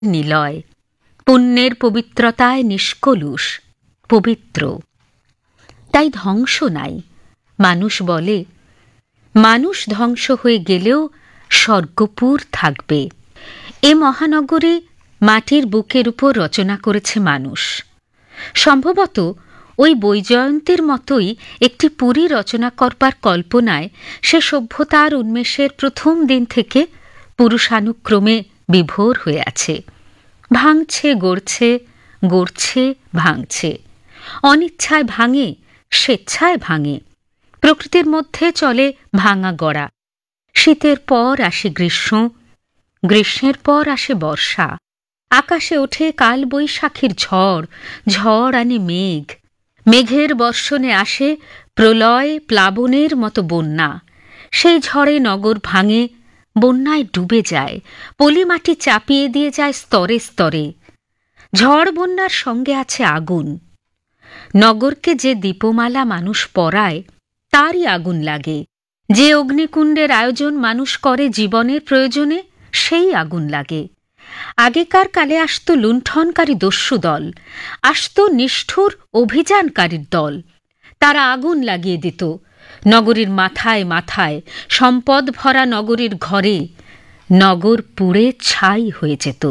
নিলয়, পুণ্যের পবিত্রতায় নিষ্কলুষ, পবিত্র। তাই ধ্বংস নাই। মানুষ বলে, মানুষ ধ্বংস হয়ে গেলেও স্বর্গপুর থাকবে। এ মহানগরে মাটির বুকের উপর রচনা করেছে মানুষ। সম্ভবত ওই বৈজয়ন্তীর মতোই একটি পুরী রচনা করবার কল্পনায় সে সভ্যতার উন্মেষের প্রথম দিন থেকে পুরুষানুক্রমে বিভোর হয়ে আছে। ভাঙছে, গড়ছে, গড়ছে, ভাঙছে। অনিচ্ছায় ভাঙে, স্বেচ্ছায় ভাঙে। প্রকৃতির মধ্যে চলে ভাঙা গড়া। শীতের পর আসে গ্রীষ্ম, গ্রীষ্মের পর আসে বর্ষা। আকাশে ওঠে কাল বৈশাখীর ঝড়, ঝড় আনে মেঘ। মেঘের বর্ষণে আসে প্রলয় প্লাবনের মতো বন্যা। সেই ঝড়ে নগর ভাঙে, বন্যায় ডুবে যায়, পলিমাটি চাপিয়ে দিয়ে যায় স্তরে স্তরে। ঝড় বন্যার সঙ্গে আছে আগুন। নগরকে যে দীপমালা মানুষ পরায় তারই আগুন লাগে। যে অগ্নিকুণ্ডের আয়োজন মানুষ করে জীবনের প্রয়োজনে, সেই আগুন লাগে। আগেকার কালে আসত লুণ্ঠনকারী দস্যু দল, আসত নিষ্ঠুর অভিযানকারীর দল। তারা আগুন লাগিয়ে দিত নগরীর মাথায় মাথায়, সম্পদ ভরা নগরীর ঘরে। নগর পুড়ে ছাই হয়ে যেত।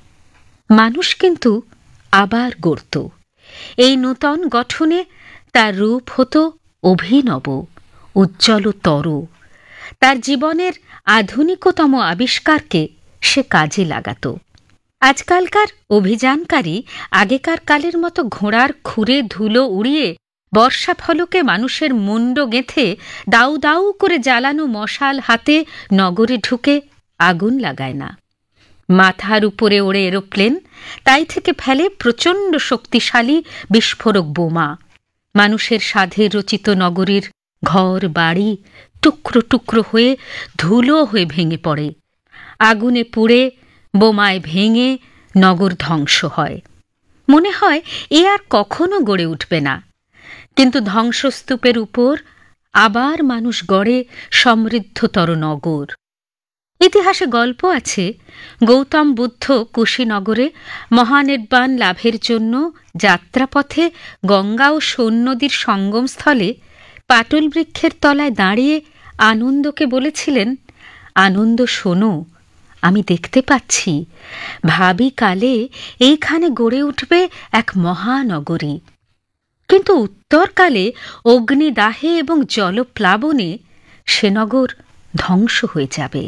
মানুষ কিন্তু আবার গড়ত। এই নূতন গঠনে তার রূপ হতো অভিনব, উজ্জ্বলতর। তার জীবনের আধুনিকতম আবিষ্কারকে সে কাজে লাগাত। আজকালকার অভিযানকারী আগেকার কালের মতো ঘোড়ার খুরে ধুলো উড়িয়ে বর্ষা ফলকে মানুষের মুন্ড গেঁথে দাউ দাউ করে জ্বালানো মশাল হাতে নগরে ঢুকে আগুন লাগায় না। মাথার উপরে ওড়ে এরোপ্লেন, তাই থেকে ফেলে প্রচণ্ড শক্তিশালী বিস্ফোরক বোমা। মানুষের সাধে রচিত নগরীর ঘর বাড়ি টুকরো টুকরো হয়ে ধুলো হয়ে ভেঙে পড়ে। আগুনে পুড়ে, বোমায় ভেঙে নগর ধ্বংস হয়। মনে হয় এ আর কখনো গড়ে উঠবে না। কিন্তু ধ্বংসস্তূপের উপর আবার মানুষ গড়ে সমৃদ্ধতর নগর। ইতিহাসে গল্প আছে, গৌতম বুদ্ধ কুশীনগরে মহানির্বাণ লাভের জন্য যাত্রাপথে গঙ্গা ও সোন নদীর সঙ্গমস্থলে পাটল বৃক্ষের তলায় দাঁড়িয়ে আনন্দকে বলেছিলেন, আনন্দ শোনো, আমি দেখতে পাচ্ছি ভাবি কালে এইখানে গড়ে উঠবে এক মহানগরী। কিন্তু উত্তরকালে অগ্নিদাহে এবং জলপ্লাবনে সে নগর ধ্বংস হয়ে যাবে।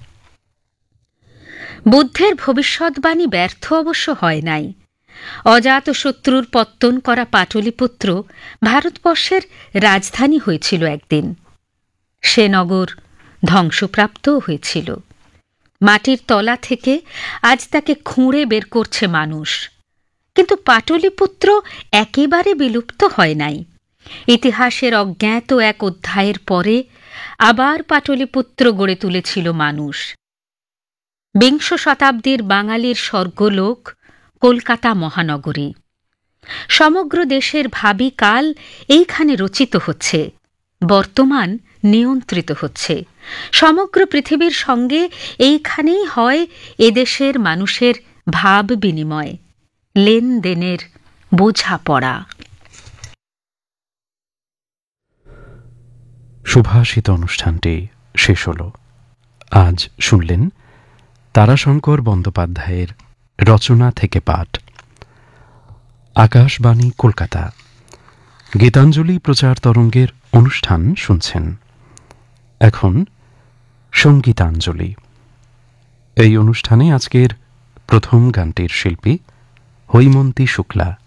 বুদ্ধের ভবিষ্যৎবাণী ব্যর্থ অবশ্য হয় নাই। অজাতশত্রুর পত্তন করা পাটলিপুত্র ভারতবর্ষের রাজধানী হয়েছিল একদিন। সে নগর ধ্বংসপ্রাপ্তও হয়েছিল। মাটির তলা থেকে আজ তাকে খুঁড়ে বের করছে মানুষ। কিন্তু পাটলিপুত্র একেবারে বিলুপ্ত হয় নাই। ইতিহাসের অজ্ঞাত এক অধ্যায়ের পরে আবার পাটলিপুত্র গড়ে তুলেছিল মানুষ। বিংশ শতাব্দীর বাঙালির স্বর্গলোক কলকাতা মহানগরী। সমগ্র দেশের ভাবি কাল এইখানে রচিত হচ্ছে, বর্তমান নিয়ন্ত্রিত হচ্ছে। সমগ্র পৃথিবীর সঙ্গে এইখানেই হয় এদেশের মানুষের ভাব বিনিময়, লেনদেনের বোঝাপড়া। সুভাষিত অনুষ্ঠানটি শেষ হল। আজ শুনলেন তারাশঙ্কর বন্দ্যোপাধ্যায়ের রচনা থেকে পাঠ। আকাশবাণী কলকাতা গীতাঞ্জলি প্রচার তরঙ্গের অনুষ্ঠান শুনছেন। এখন সঙ্গীতাঞ্জলি। এই অনুষ্ঠানে আজকের প্রথম গানটির শিল্পী হৈমন্তী শুক্লা।